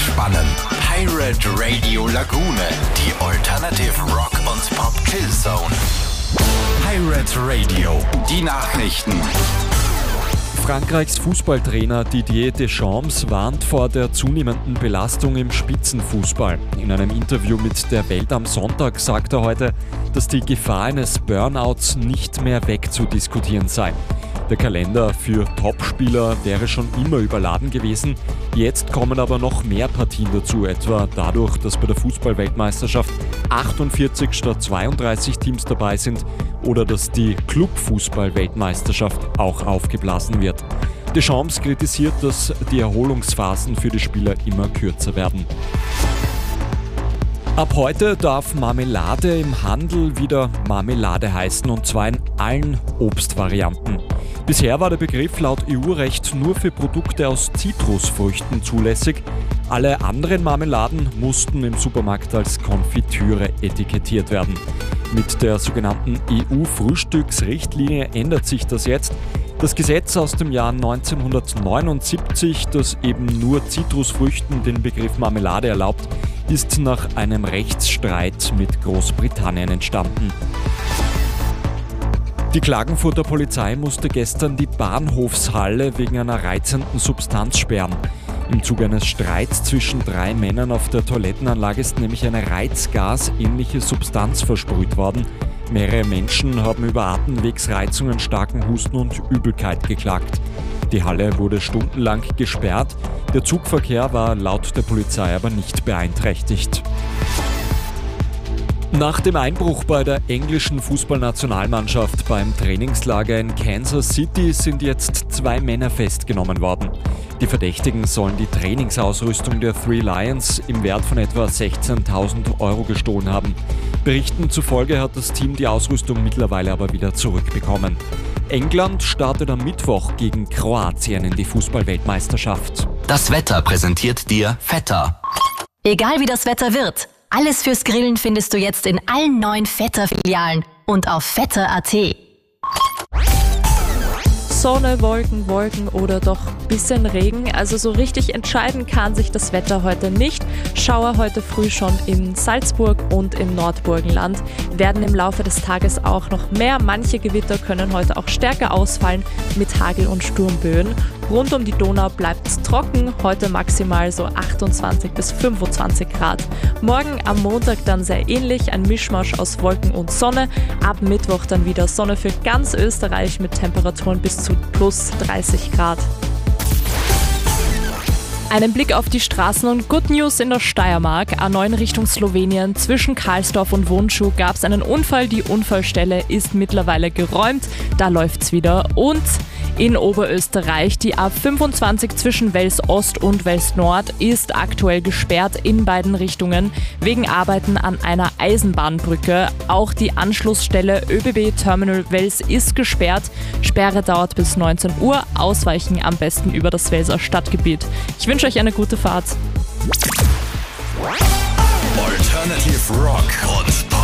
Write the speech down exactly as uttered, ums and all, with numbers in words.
Entspannen. Pirate Radio Lagune, die Alternative Rock und Pop Chill Zone. Pirate Radio, die Nachrichten. Frankreichs Fußballtrainer Didier Deschamps warnt vor der zunehmenden Belastung im Spitzenfußball. In einem Interview mit der Welt am Sonntag sagt er heute, dass die Gefahr eines Burnouts nicht mehr wegzudiskutieren sei. Der Kalender für Topspieler wäre schon immer überladen gewesen. Jetzt kommen aber noch mehr Partien dazu, etwa dadurch, dass bei der Fußball-Weltmeisterschaft achtundvierzig statt zweiunddreißig Teams dabei sind oder dass die Club-Fußball-Weltmeisterschaft auch aufgeblasen wird. Deschamps kritisiert, dass die Erholungsphasen für die Spieler immer kürzer werden. Ab heute darf Marmelade im Handel wieder Marmelade heißen, und zwar in allen Obstvarianten. Bisher war der Begriff laut E U-Recht nur für Produkte aus Zitrusfrüchten zulässig. Alle anderen Marmeladen mussten im Supermarkt als Konfitüre etikettiert werden. Mit der sogenannten E U-Frühstücksrichtlinie ändert sich das jetzt. Das Gesetz aus dem Jahr neunzehnhundertneunundsiebzig, das eben nur Zitrusfrüchten den Begriff Marmelade erlaubt, ist nach einem Rechtsstreit mit Großbritannien entstanden. Die Klagenfurter Polizei musste gestern die Bahnhofshalle wegen einer reizenden Substanz sperren. Im Zuge eines Streits zwischen drei Männern auf der Toilettenanlage ist nämlich eine reizgasähnliche Substanz versprüht worden. Mehrere Menschen haben über Atemwegsreizungen, starken Husten und Übelkeit geklagt. Die Halle wurde stundenlang gesperrt. Der Zugverkehr war laut der Polizei aber nicht beeinträchtigt. Nach dem Einbruch bei der englischen Fußballnationalmannschaft beim Trainingslager in Kansas City sind jetzt zwei Männer festgenommen worden. Die Verdächtigen sollen die Trainingsausrüstung der Three Lions im Wert von etwa sechzehntausend Euro gestohlen haben. Berichten zufolge hat das Team die Ausrüstung mittlerweile aber wieder zurückbekommen. England startet am Mittwoch gegen Kroatien in die Fußball-Weltmeisterschaft. Das Wetter präsentiert dir Vetter. Egal wie das Wetter wird, alles fürs Grillen findest du jetzt in allen neuen Vetter-Filialen und auf vetter punkt at. Sonne, Wolken, Wolken oder doch bisschen Regen. Also so richtig entscheiden kann sich das Wetter heute nicht. Schauer heute früh schon in Salzburg und im Nordburgenland. Werden im Laufe des Tages auch noch mehr. Manche Gewitter können heute auch stärker ausfallen mit Hagel- und Sturmböen. Rund um die Donau bleibt es trocken. Heute maximal so achtundzwanzig bis fünfundzwanzig Grad. Morgen am Montag dann sehr ähnlich. Ein Mischmasch aus Wolken und Sonne. Ab Mittwoch dann wieder Sonne für ganz Österreich mit Temperaturen bis zu plus dreißig Grad. Einen Blick auf die Straßen und Good News in der Steiermark. A neun Richtung Slowenien. Zwischen Karlsdorf und Wundschuh gab es einen Unfall. Die Unfallstelle ist mittlerweile geräumt. Da läuft's wieder. Und in Oberösterreich, die A fünfundzwanzig zwischen Wels Ost und Wels Nord ist aktuell gesperrt in beiden Richtungen wegen Arbeiten an einer Eisenbahnbrücke. Auch die Anschlussstelle ÖBB Terminal Wels ist gesperrt. Sperre dauert bis neunzehn Uhr. Ausweichen am besten über das Welser Stadtgebiet. Ich wünsche euch eine gute Fahrt. Alternative Rock und